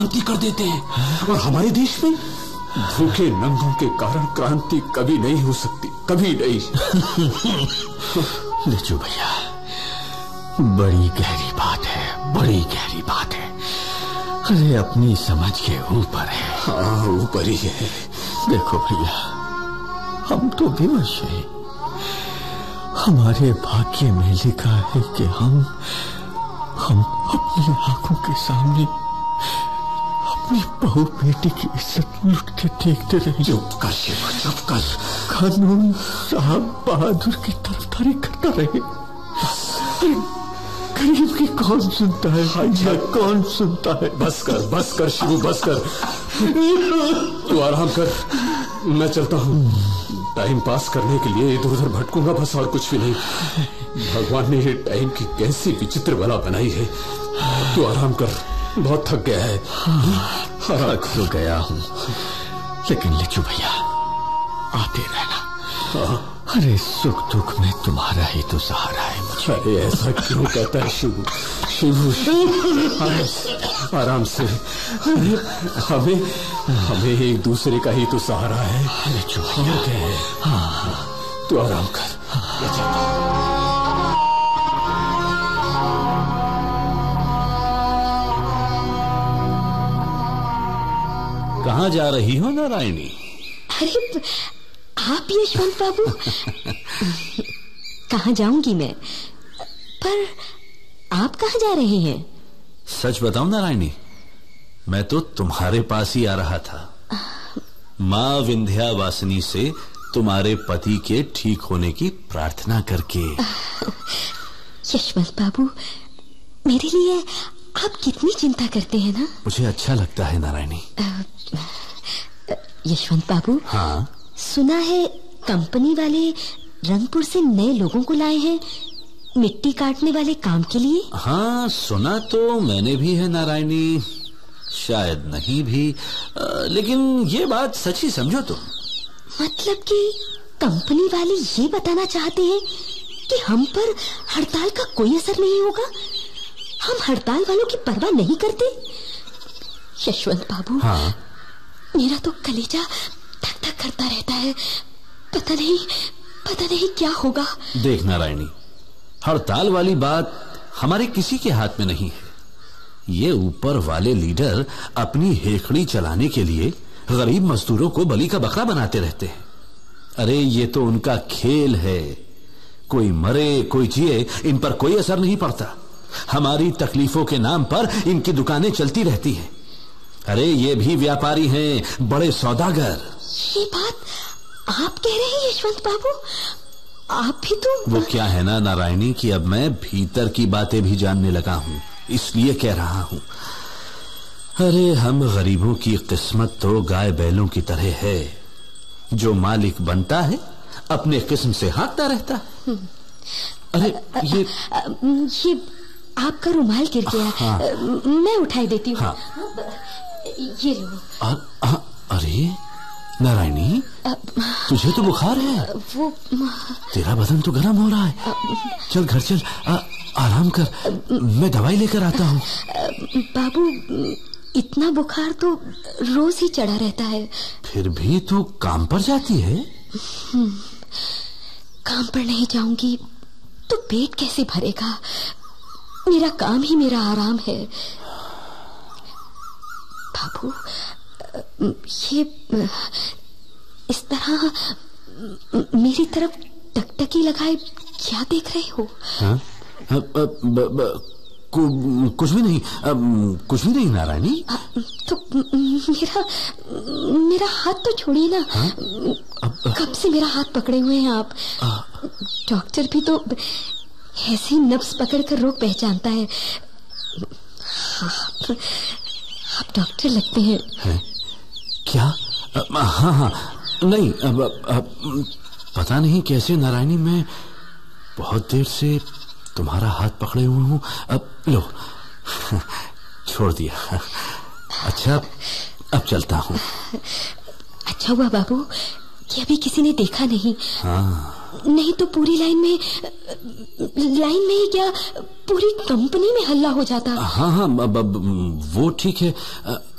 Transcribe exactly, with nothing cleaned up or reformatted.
क्रांति कर देते हैं। और हमारे देश में भूखे नंगों के कारण क्रांति कभी नहीं हो सकती, कभी नहीं। लिचू भैया, बड़ी गहरी बात है, बड़ी गहरी बात है। अरे अपनी समझ के ऊपर है। हाँ, ऊपर ही है। देखो भैया, हम तो विवश हैं। हमारे भाग्य में लिखा है कि हम हम अपनी आंखों के सामने अपनी बहू बेटी की इज्जत लुटते देखते रहे। चुप कर शिव, चुप कर। कानून साहब बहादुर की तरफदारी करता रहे। गरीब की कौन सुनता है भैया, कौन सुनता है? बस कर, बस कर शिवू, बस कर। तू आराम कर, मैं चलता हूँ। टाइम पास करने के लिए इधर उधर भटकूंगा, बस, और कुछ भी नहीं। भगवान ने ये टाइम की कैसी विचित्र बला बनाई है। तू आराम कर, बहुत थक गया है। थक तो गया हूँ, लेकिन लिचू भैया आते रहना। हाँ। अरे सुख दुख में तुम्हारा ही तो सहारा है मुझे। अरे ऐसा क्यों कहता है शिवू? शिवू आराम से, हमें हमें एक दूसरे का ही तो सहारा है। लिचू भैया, हाँ, तू आराम कर। कहाँ जा रही हो नारायणी? अरे आप यशवंत बाबू। कहाँ जाऊंगी मैं, पर आप कहाँ जा रहे हैं? सच बताऊं नारायणी, मैं तो तुम्हारे पास ही आ रहा था। माँ विंध्यावासिनी से तुम्हारे पति के ठीक होने की प्रार्थना करके। यशवंत बाबू, मेरे लिए आप कितनी चिंता करते हैं ना। मुझे अच्छा लगता है नारायणी। यशवंत बाबू, हाँ, सुना है कंपनी वाले रंगपुर से नए लोगों को लाए हैं मिट्टी काटने वाले काम के लिए। हाँ, सुना तो मैंने भी है नारायणी, शायद नहीं भी, आ, लेकिन ये बात सच ही समझो तुम। मतलब कि कंपनी वाले ये बताना चाहते हैं कि हम पर हड़ताल का कोई असर नहीं होगा, हम हड़ताल वालों की परवाह नहीं करते। यशवंत बाबू, हाँ, मेरा तो कलेजा धक धक करता रहता है। पता नहीं पता नहीं क्या होगा। देख नारायणी, हड़ताल वाली बात हमारे किसी के हाथ में नहीं है। ये ऊपर वाले लीडर अपनी हेखड़ी चलाने के लिए गरीब मजदूरों को बलि का बकरा बनाते रहते हैं। अरे ये तो उनका खेल है, कोई मरे कोई जिए इन पर कोई असर नहीं पड़ता। हमारी तकलीफों के नाम पर इनकी दुकानें चलती रहती हैं। अरे ये भी व्यापारी हैं, बड़े सौदागर। ये बात आप कह रहे हैं यशवंत बाबू? आप भी तो। वो क्या है ना नारायणी कि अब मैं भीतर की बातें भी जानने लगा हूं, इसलिए कह रहा हूं। अरे हम गरीबों की किस्मत तो गाय बैलों की तरह है, जो मालिक बनता है अपने किस्म से हाँकता रहता है। अरे ये ये आपका रुमाल गिर गया। हाँ। मैं उठाई देती हूँ। हाँ। ये लो। आ, आ, अरे नारायणी, तुझे तो बुखार है। वो तेरा बदन तो गर्म हो रहा है। चल घर चल, आ, आराम कर, मैं दवाई लेकर आता हूँ। बाबू, इतना बुखार तो रोज ही चढ़ा रहता है। फिर भी तू काम पर जाती है? काम पर नहीं जाऊंगी तो पेट कैसे भरेगा? मेरा काम ही मेरा आराम है। बाबू, ये इस तरह मेरी तरफ टकटकी लगाए क्या देख रहे हो? हाँ? आ, आ, ब, ब, कु, कुछ भी नहीं, आ, कुछ भी नहीं नारायणी। तो मेरा मेरा हाथ तो छोड़िए ना। हाँ? अब, कब से मेरा हाथ पकड़े हुए हैं आप? डॉक्टर भी तो ऐसे नब्ज पकड़कर रोग पहचानता है। आप, आप डॉक्टर लगते हैं। है? क्या? हाँ हाँ, नहीं, अब, अब, पता नहीं कैसे नारायणी, मैं बहुत देर से तुम्हारा हाथ पकड़े हुए हूँ। अब लो, छोड़ दिया। अच्छा, अब चलता हूँ। अच्छा हुआ बाबू, कि अभी किसी ने देखा नहीं। हाँ। नहीं तो पूरी लाइन में लाइन में ही क्या पूरी कंपनी में हल्ला हो जाता। हाँ हाँ, अब, अब, वो ठीक है।